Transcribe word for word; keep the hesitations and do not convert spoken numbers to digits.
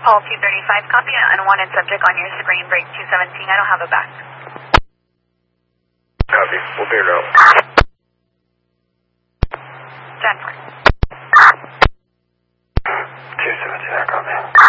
Paul two thirty-five, copy an unwanted subject on your screen, break two seventeen. I don't have a back. Copy. We'll figure it out.